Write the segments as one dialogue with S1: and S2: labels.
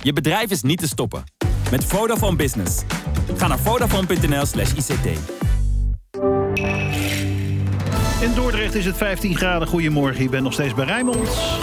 S1: Je bedrijf is niet te stoppen. Met Vodafone Business. Ga naar Vodafone.nl/ICT.
S2: In Dordrecht is het 15 graden. Goedemorgen, je bent nog steeds bij Rijnmond.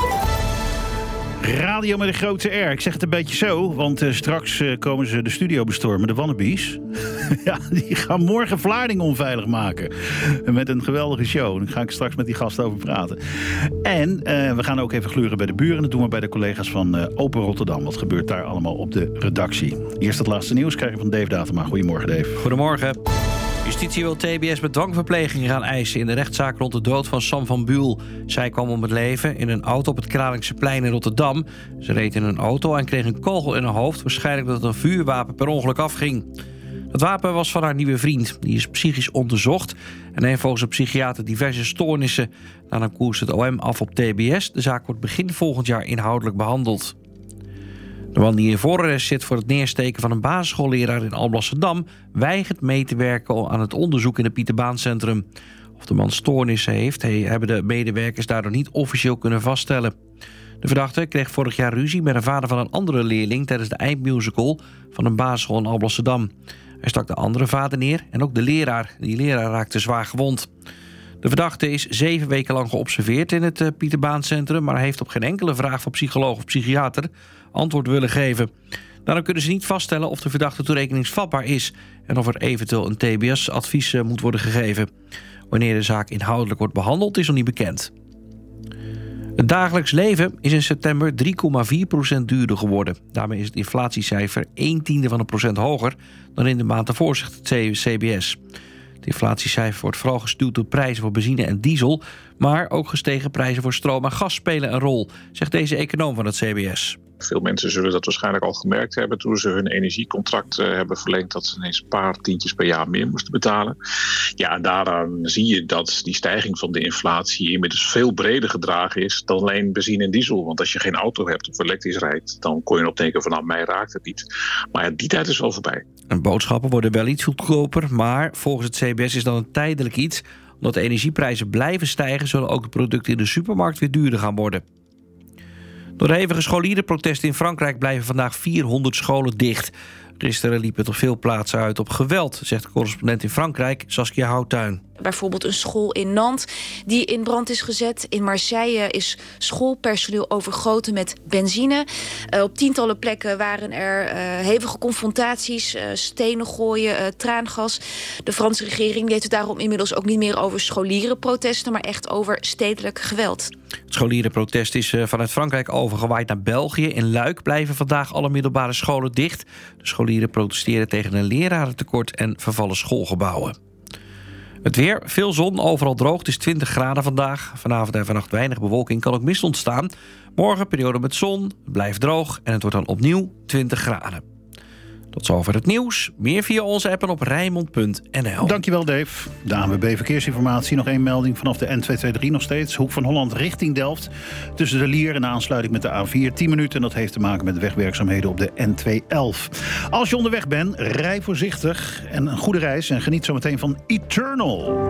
S2: Radio met een grote R. Ik zeg het een beetje zo, want straks komen ze de studio bestormen, de Wannabies. Ja, die gaan morgen Vlaardingen onveilig maken. Met een geweldige show. Daar ga ik straks met die gasten over praten. En we gaan ook even gluren bij de buren. Dat doen we bij de collega's van Open Rotterdam. Wat gebeurt daar allemaal op de redactie? Eerst het laatste nieuws krijgen we van Dave Datema. Goedemorgen, Dave.
S3: Goedemorgen. Justitie wil TBS met dwangverpleging gaan eisen in de rechtszaak rond de dood van Sam van Buul. Zij kwam om het leven in een auto op het Kralingseplein in Rotterdam. Ze reed in een auto en kreeg een kogel in haar hoofd. Waarschijnlijk dat het een vuurwapen per ongeluk afging. Het wapen was van haar nieuwe vriend. Die is psychisch onderzocht en heeft volgens een psychiater diverse stoornissen. Daarna koerst het OM af op TBS. De zaak wordt begin volgend jaar inhoudelijk behandeld. De man die in voorarrest zit voor het neersteken van een basisschoolleraar in Alblasserdam weigert mee te werken aan het onderzoek in het Pieterbaancentrum. Of de man stoornissen heeft, hebben de medewerkers daardoor niet officieel kunnen vaststellen. De verdachte kreeg vorig jaar ruzie met de vader van een andere leerling tijdens de eindmusical van een basisschool in Alblasserdam. Hij stak de andere vader neer en ook de leraar. Die leraar raakte zwaar gewond. De verdachte is 7 weken lang geobserveerd in het Pieterbaancentrum, maar heeft op geen enkele vraag van psycholoog of psychiater antwoord willen geven. Daarom kunnen ze niet vaststellen of de verdachte toerekeningsvatbaar is en of er eventueel een TBS-advies moet worden gegeven. Wanneer de zaak inhoudelijk wordt behandeld is nog niet bekend. Het dagelijks leven is in september 3,4% duurder geworden. Daarmee is het inflatiecijfer 0,1% hoger dan in de maand daarvoor, zegt het CBS. Het inflatiecijfer wordt vooral gestuurd door prijzen voor benzine en diesel, maar ook gestegen prijzen voor stroom en gas spelen een rol, zegt deze econoom van het CBS.
S4: Veel mensen zullen dat waarschijnlijk al gemerkt hebben toen ze hun energiecontract hebben verlengd, dat ze ineens een paar tientjes per jaar meer moesten betalen. Ja, en daaraan zie je dat die stijging van de inflatie inmiddels veel breder gedragen is dan alleen benzine en diesel. Want als je geen auto hebt of elektrisch rijdt, dan kon je op denken van mij raakt het niet. Maar ja, die tijd is wel voorbij.
S3: En boodschappen worden wel iets goedkoper, maar volgens het CBS is dat een tijdelijk iets. Omdat de energieprijzen blijven stijgen, zullen ook de producten in de supermarkt weer duurder gaan worden. Door de hevige scholierenprotesten in Frankrijk blijven vandaag 400 scholen dicht. Gisteren liep het op veel plaatsen uit op geweld, zegt de correspondent in Frankrijk, Saskia Houttuin.
S5: Bijvoorbeeld een school in Nantes die in brand is gezet. In Marseille is schoolpersoneel overgoten met benzine. Op tientallen plekken waren er hevige confrontaties, stenen gooien, traangas. De Franse regering heeft het daarom inmiddels ook niet meer over scholierenprotesten, maar echt over stedelijk geweld.
S3: Het scholierenprotest is vanuit Frankrijk overgewaaid naar België. In Luik blijven vandaag alle middelbare scholen dicht. De scholieren protesteren tegen een lerarentekort en vervallen schoolgebouwen. Het weer, veel zon, overal droog. Het is 20 graden vandaag. Vanavond en vannacht weinig bewolking, kan ook mist ontstaan. Morgen periode met zon, het blijft droog en het wordt dan opnieuw 20 graden. Tot zover het nieuws. Meer via onze app en op Rijnmond.nl.
S2: Dankjewel, Dave. De ANWB Verkeersinformatie. Nog 1 melding vanaf de N223 nog steeds. Hoek van Holland richting Delft. Tussen de Lier en de aansluiting met de A4 10 minuten. En dat heeft te maken met wegwerkzaamheden op de N211. Als je onderweg bent, rij voorzichtig. En een goede reis. En geniet zometeen van Eternal.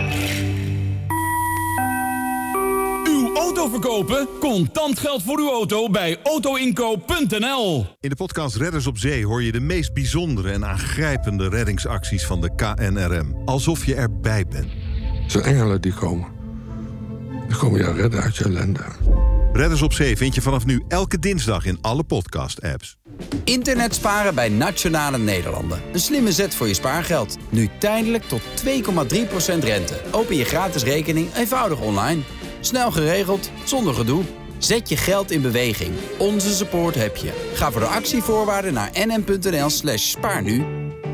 S6: Auto verkopen? Contant geld voor uw auto bij autoinkoop.nl.
S7: In de podcast Redders op Zee hoor je de meest bijzondere en aangrijpende reddingsacties van de KNRM. Alsof je erbij bent.
S8: Het zijn engelen die komen. Die komen jou redden uit je ellende.
S7: Redders op Zee vind je vanaf nu elke dinsdag in alle podcast-apps.
S9: Internet sparen bij Nationale Nederlanden. Een slimme zet voor je spaargeld. Nu tijdelijk tot 2,3% rente. Open je gratis rekening eenvoudig online. Snel geregeld, zonder gedoe. Zet je geld in beweging. Onze support heb je. Ga voor de actievoorwaarden naar nm.nl/spaarnu.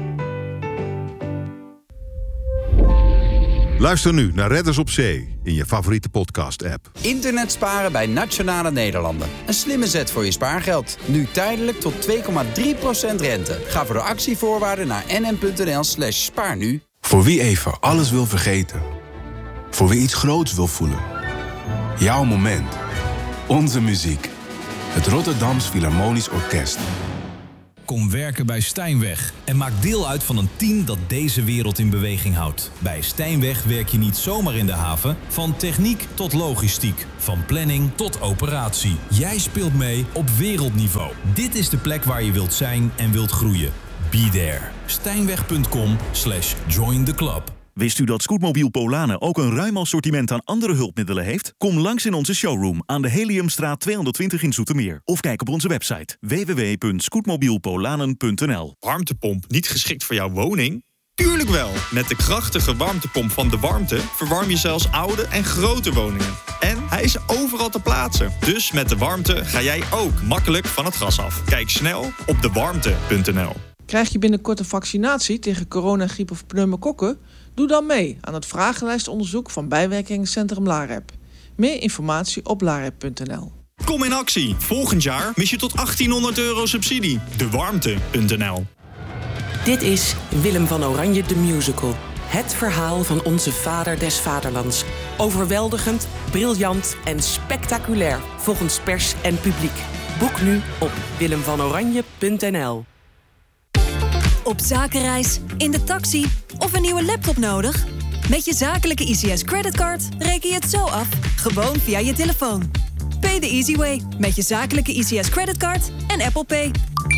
S7: Luister nu naar Redders op Zee in je favoriete podcast-app.
S9: Internet sparen bij Nationale Nederlanden. Een slimme zet voor je spaargeld. Nu tijdelijk tot 2,3% rente. Ga voor de actievoorwaarden naar nm.nl/spaarnu.
S10: Voor wie even alles wil vergeten. Voor wie iets groots wil voelen. Jouw moment. Onze muziek. Het Rotterdams Philharmonisch Orkest.
S11: Kom werken bij Stijnweg en maak deel uit van een team dat deze wereld in beweging houdt. Bij Stijnweg werk je niet zomaar in de haven, van techniek tot logistiek, van planning tot operatie. Jij speelt mee op wereldniveau. Dit is de plek waar je wilt zijn en wilt groeien. Be there. Stijnweg.com/join the club.
S12: Wist u dat Scootmobiel Polanen ook een ruim assortiment aan andere hulpmiddelen heeft? Kom langs in onze showroom aan de Heliumstraat 220 in Zoetermeer. Of kijk op onze website www.scootmobielpolanen.nl.
S13: Warmtepomp niet geschikt voor jouw woning? Tuurlijk wel! Met de krachtige warmtepomp van De Warmte verwarm je zelfs oude en grote woningen. En hij is overal te plaatsen. Dus met De Warmte ga jij ook makkelijk van het gas af. Kijk snel op dewarmte.nl.
S14: Krijg je binnenkort een vaccinatie tegen corona, griep of pneumokokken? Doe dan mee aan het vragenlijstonderzoek van bijwerkingencentrum LAREP. Meer informatie op larep.nl.
S13: Kom in actie! Volgend jaar mis je tot €1800 subsidie. Dewarmte.nl.
S15: Dit is Willem van Oranje de Musical. Het verhaal van onze vader des vaderlands. Overweldigend, briljant en spectaculair volgens pers en publiek. Boek nu op willemvanoranje.nl.
S16: Op zakenreis, in de taxi of een nieuwe laptop nodig? Met je zakelijke ICS creditcard reken je het zo af, gewoon via je telefoon. Pay the easy way met je zakelijke ICS creditcard en Apple Pay.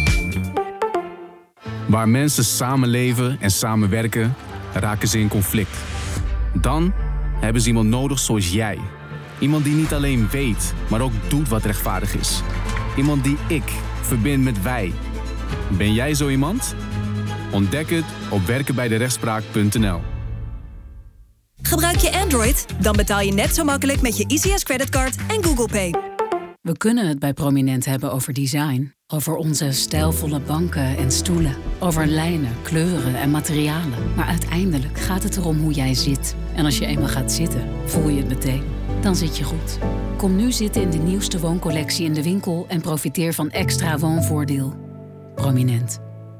S10: Waar mensen samenleven en samenwerken, raken ze in conflict. Dan hebben ze iemand nodig zoals jij. Iemand die niet alleen weet, maar ook doet wat rechtvaardig is. Iemand die ik verbind met wij. Ben jij zo iemand? Ontdek het op werkenbijderechtspraak.nl.
S16: Gebruik je Android? Dan betaal je net zo makkelijk met je ICS creditcard en Google Pay.
S17: We kunnen het bij Prominent hebben over design. Over onze stijlvolle banken en stoelen. Over lijnen, kleuren en materialen. Maar uiteindelijk gaat het erom hoe jij zit. En als je eenmaal gaat zitten, voel je het meteen. Dan zit je goed. Kom nu zitten in de nieuwste wooncollectie in de winkel en profiteer van extra woonvoordeel. Prominent.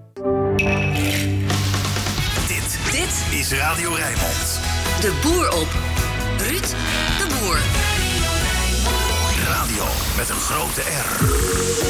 S18: Dit is Radio Rijnmond.
S16: De boer op. Ruud de Boer.
S18: Radio met een grote R.